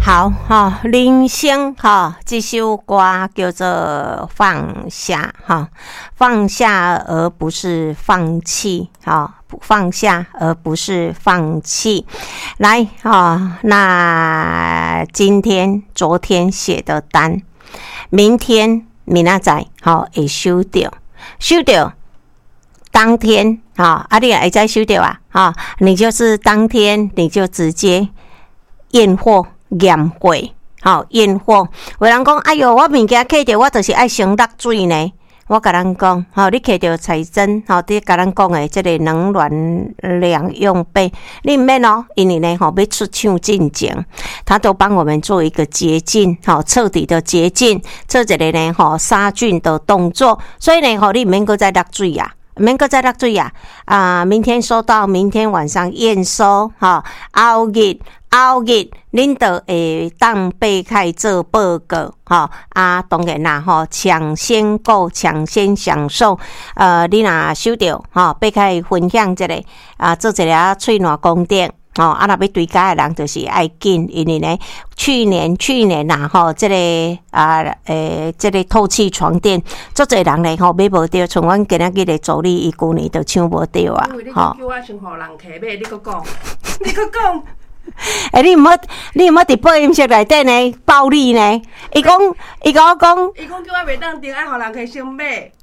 好哈，林星哈，这首歌叫做《放下》哈，放下而不是放弃哈，放下而不是放弃。来哈，那今天、昨天写的单，明天、明仔载好会收到，收到。当天啊，你也会再收到啊，你就是当天你就直接验货。验货，好验货。有人讲，哎哟，我物件摕着，我就是爱先落水呢。我甲咱讲，好，你摕着彩针，好，你甲咱讲的这个冷暖两用杯，你唔免哦，因为呢，好要出厂进前，他都帮我们做一个洁净，好彻底的洁净，做一个呢，好杀菌的动作。所以呢，好你唔免搁再落水呀。免搁再落水啊！明天收到，明天晚上验收哈。后日恁就会当备开做报告哈当然啦抢先购，抢先享受。你若收到备开分享这个做一个喙暖功点。若要追加的人就是爱紧，因为呢，去年啦这个这个透气床垫，足侪人咧买无到，像阮今仔日的助理，伊旧年都抢无到啊！ 你叫我先互人客买，你搁讲，你搁讲。 你毋好伫播音室内底呢暴力呢？伊甲我讲， 伊讲叫我袂当订，爱互人客先买。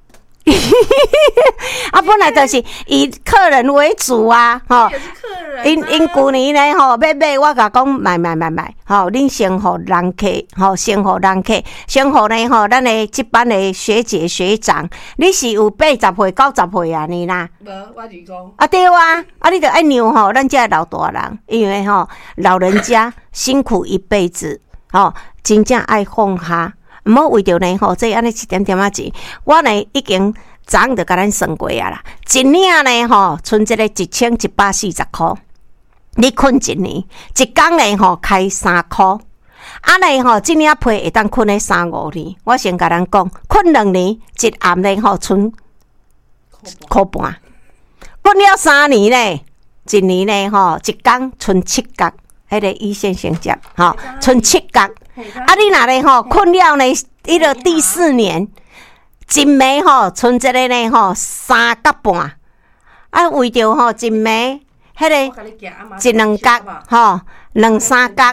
本来就是以客人为主啊，因旧年呢要买，我甲讲买，恁先互人客，先互人客，先互呢咱的这班的学姐学长，你是有80岁、90岁啊你啦？ 无，我是讲。 对啊，你就爱让咱这老大人，因为老人家辛苦一辈子，真正爱放下。唔好为着呢这安尼一点点仔钱，我呢已经昨就甲咱算过啊啦。一领呢剩这个1140块，你困一年，一工呢开3块，呢这领被会当困咧3-5年。我先甲咱讲，困2年，一暗呢剩块半，困了3年呢，一年呢一工剩7角，迄个一线成接剩7角。你若咧困了呢，迄个第4年，一暝剩这个呢3角半，为着一暝迄个1-2角2-3角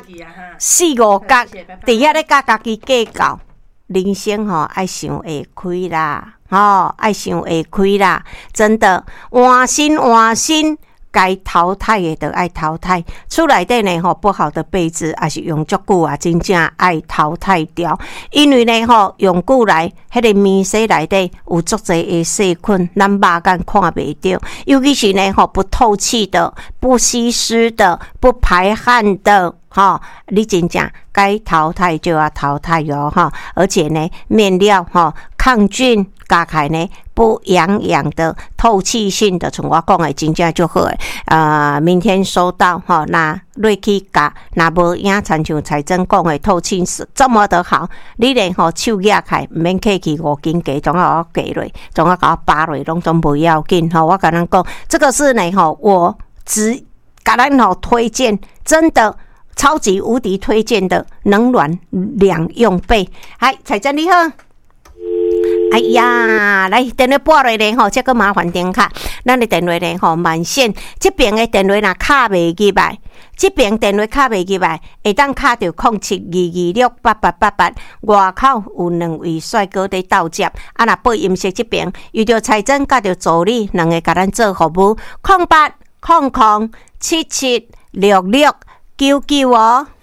4-5角，伫遐咧甲家己计较，人生爱想会开啦，爱想会开啦，真的换心。该淘汰的就爱淘汰，厝内底呢不好的被子也是用足久啊，真正爱淘汰掉。因为呢用久来，迄个面色内底有足侪的细菌，咱肉眼看袂到。尤其是呢不透气的、不吸湿的、不排汗的。你真正该淘汰就要淘汰哟而且呢面料抗菌加起呢不痒的透气性的，像我讲的真正就好诶。明天收到那瑞去加，那无影参像财政讲的透气是这么的好，你连手压开唔免客气5斤价，总要我加落，总要甲我扒落，拢都不要紧我跟咱讲，这个是呢我只甲咱推荐，真的。超级无敌推荐的冷暖两用被，嗨，彩珍你好。哎呀，来电话拨来呢这个麻烦点卡，咱的电话呢满线，这边的电话若卡袂入来，这边电话卡袂入来，会当卡到0722268888，外口有2位帅哥在斗接，若播音室这边遇到彩珍甲着助理两个甲咱做服务，0800776699哦。